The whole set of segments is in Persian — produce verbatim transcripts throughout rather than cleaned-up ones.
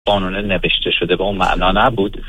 قانون نوشته شده به اون معنا نبود.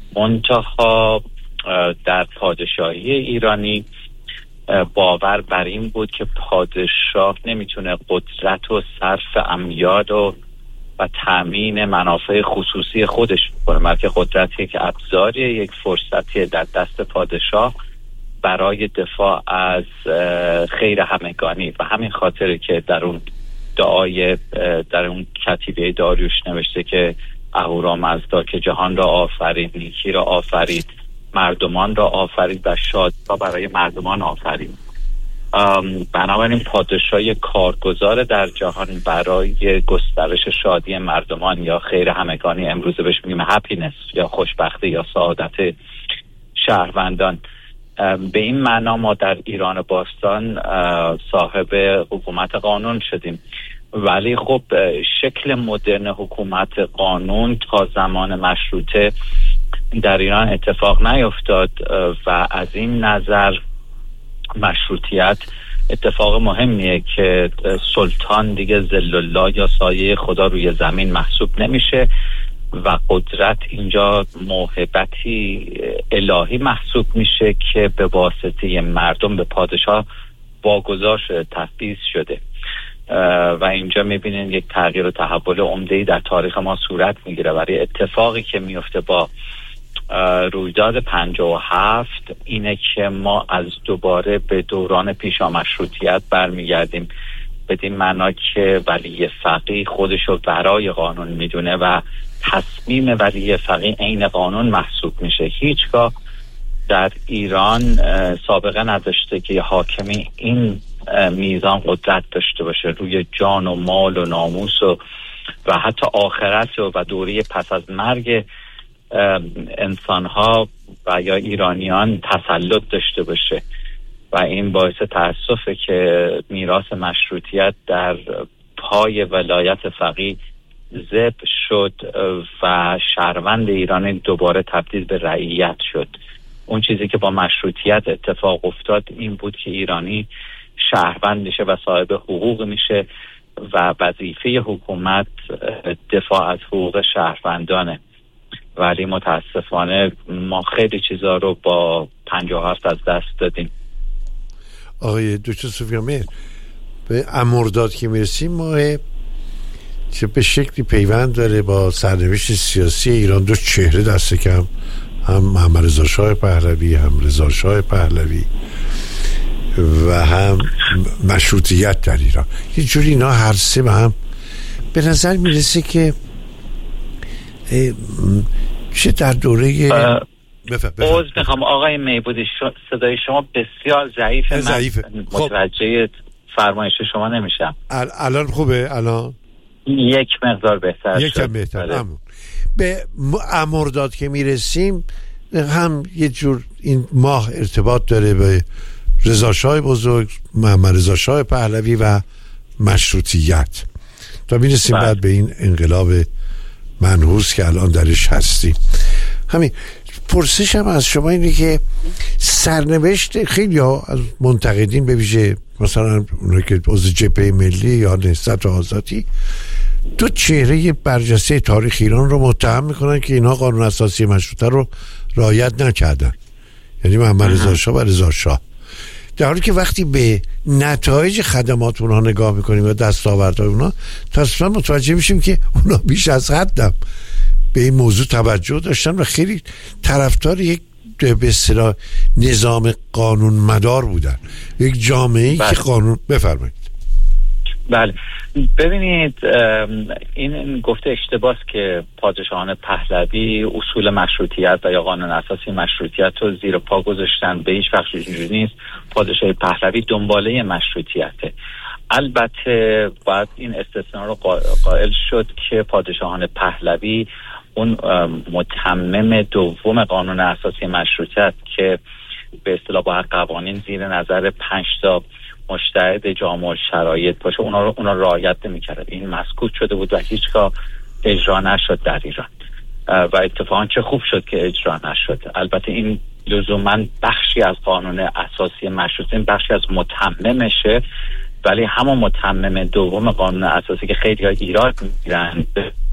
منتها در پادشاهی ایرانی باور بر این بود که پادشاه نمیتونه قدرت و صرف امیال و و تامین منافع خصوصی خودش بکنه، بلکه قدرت یک ابزاریه، یک فرصتیه در دست پادشاه برای دفاع از خیر همگانی. و همین خاطره که در اون دعای در اون کتیبه داریوش نوشته که اهورامزدا که جهان را آفرید، نیکی را آفرید، مردمان را آفرید و شاد را برای مردمان آفرید. بنابراین پادشاهی کارگزار در جهان برای گسترش شادی مردمان یا خیر همگانی، امروز بهش میگیم هپینس یا خوشبختی یا سعادت شهروندان. به این معنا ما در ایران باستان صاحب حکومت قانون شدیم، ولی خب شکل مدرن حکومت قانون تا زمان مشروطه در ایران اتفاق نیفتاد و از این نظر مشروطیت اتفاق مهمیه که سلطان دیگه ذل الله یا سایه خدا روی زمین محسوب نمیشه و قدرت اینجا موهبتی الهی محسوب میشه که به واسطه مردم به پادشاه واگذار شده، تفویض شده. و اینجا میبینین یک تغییر و تحول عمده‌ای در تاریخ ما صورت میگیره. ولی اتفاقی که میفته با رویداد پنجاه و هفت اینه که ما از دوباره به دوران پیشا مشروطیت برمیگردیم، بدین معنا که ولی فقیه خودشو برای قانون میدونه و تصمیم ولی فقیه عین قانون محسوب میشه. هیچگاه در ایران سابقه نداشته که حاکمی این میزان قدرت داشته باشه روی جان و مال و ناموس و و حتی آخرت و, و دوره پس از مرگ انسانها و یا ایرانیان تسلط داشته باشه. و این باعث تأسفه که میراث مشروطیت در پای ولایت فقیه ذبح شد و شهروند ایران دوباره تبدیل به رعیت شد. اون چیزی که با مشروطیت اتفاق افتاد این بود که ایرانی شهروند میشه و صاحب حقوق میشه و وظیفه حکومت دفاع از حقوق شهروندانه. ولی متاسفانه ما خیلی چیزا رو با پنجاه و هفت از دست دادیم. آقای دکتر سفیان، به امرداد که میرسیم ما که به شکلی پیوند داره با سرنوشت سیاسی ایران. دو چهره دست کم، هم محمد رضا شاه پهلوی، هم رضا شاه پهلوی و هم مشروطیت در ایران. یه جوری اینا هر سه به هم به نظر میرسه که چه در دوره عوض میخوام آقای میبودی صدای شما بسیار ضعیفه، ضعیفه. من متوجه فرمایش شما نمیشم. الان خوبه؟ الان یک مقدار بهتر شد. یکم بهتر. همون به امرداد که میرسیم هم یه جور این ماه ارتباط داره به رضا شاه بزرگ، محمد رضا شاه پهلوی و مشروطیت تا میرسیم بعد به این انقلاب منحوس که الان درش هستیم. همین پرسشم از شما اینه که سرنوشت خیلی ها از منتقدین به ویژه مثلا اونایی که عضو جبهه ملی یا نهضت آزادی دو چهره برجسته تاریخ ایران رو متهم میکنن که اینا قانون اساسی مشروطه رو رعایت نکردن، یعنی محمد رضا شاه و رضا شاه. در حالی که وقتی به نتایج خدمات اونها نگاه میکنیم و دستاوردهای اونها تصفیه متوجه میشیم که اونها بیش از حدم به این موضوع توجه داشتن و خیلی طرفدار یک به اصطلاح نظام قانون مدار بودن، یک جامعه‌ای که قانون. بفرمایید. بله ببینید این گفته اشتباهه که پادشاهان پهلوی اصول مشروطیت و یا قانون اساسی مشروطیت رو زیر پا گذاشتن. به هیچ وجه اینجوری نیست. پادشاه پهلوی دنباله مشروطیته. البته باید این استثنا رو قائل شد که پادشاهان پهلوی اون متمم دوم قانون اساسی مشروطیت که به اصطلاح با قوانین زیر نظر پنج تا مجتهد جامع الشرایط باشه اونا رو اونا رعایت نمی‌کرد. این مسکوت شده بود و هیچگاه اجرا نشد در ایران و اتفاقا چه خوب شد که اجرا نشد. البته این لزوما بخشی از قانون اساسی مشروطه، بخشی از متممشه، ولی همون متمم دوم قانون اساسی که خیلی ها ایراد میگیرن